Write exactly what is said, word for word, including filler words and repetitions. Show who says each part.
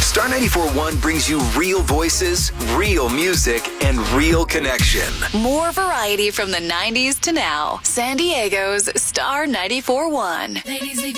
Speaker 1: Star ninety-four point one brings you real voices, real music, and real connection.
Speaker 2: More variety from the nineties to now. San Diego's Star ninety-four point one.
Speaker 3: Ladies, leave